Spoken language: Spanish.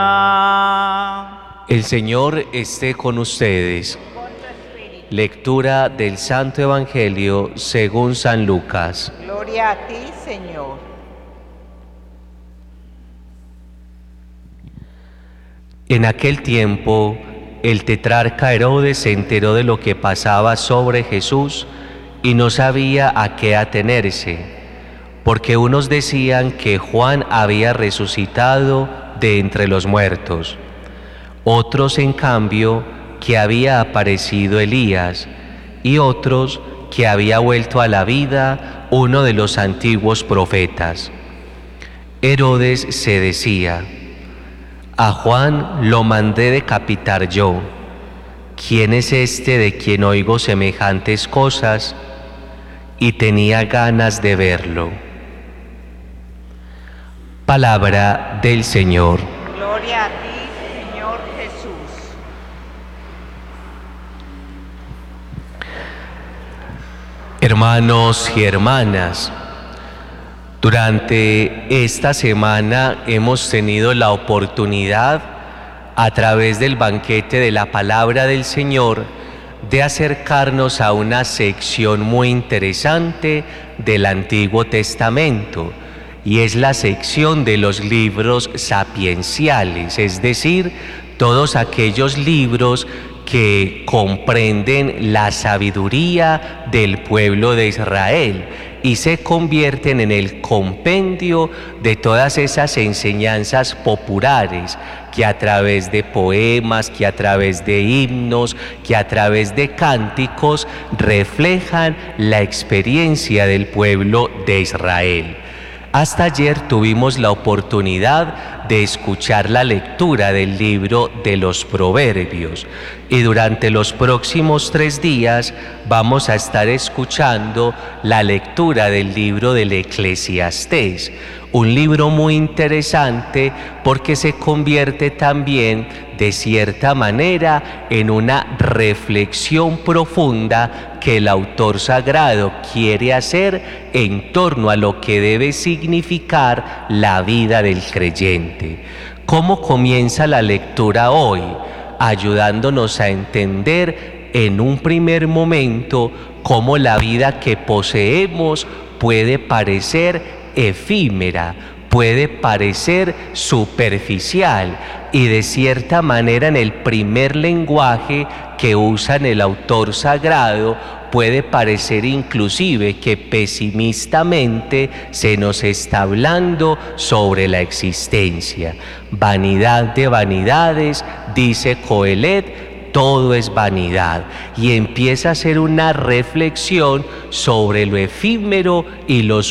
El Señor esté con ustedes. Lectura del Santo Evangelio según San Lucas. Gloria a ti, Señor. En aquel tiempo, el tetrarca Herodes se enteró de lo que pasaba sobre Jesús y no sabía a qué atenerse, porque unos decían que Juan había resucitado de entre los muertos, otros en cambio que había aparecido Elías, y otros que había vuelto a la vida uno de los antiguos profetas. Herodes se decía: a Juan lo mandé decapitar yo. ¿Quién es este de quien oigo semejantes cosas? Y tenía ganas de verlo. Palabra del Señor. Gloria a ti, Señor Jesús. Hermanos y hermanas, durante esta semana hemos tenido la oportunidad, a través del banquete de la palabra del Señor, de acercarnos a una sección muy interesante del Antiguo Testamento, y es la sección de los libros sapienciales, es decir, todos aquellos libros que comprenden la sabiduría del pueblo de Israel y se convierten en el compendio de todas esas enseñanzas populares que a través de poemas, que a través de himnos, que a través de cánticos reflejan la experiencia del pueblo de Israel. Hasta ayer tuvimos la oportunidad de escuchar la lectura del libro de los Proverbios, y durante los próximos 3 días vamos a estar escuchando la lectura del libro del Eclesiastés, un libro muy interesante porque se convierte también de cierta manera en una reflexión profunda que el autor sagrado quiere hacer en torno a lo que debe significar la vida del creyente. ¿Cómo comienza la lectura hoy? Ayudándonos a entender en un primer momento cómo la vida que poseemos puede parecer efímera, puede parecer superficial, y de cierta manera en el primer lenguaje que usa el autor sagrado puede parecer inclusive que pesimistamente se nos está hablando sobre la existencia. Vanidad de vanidades, dice Coelet, todo es vanidad, y empieza a hacer una reflexión sobre lo efímero y lo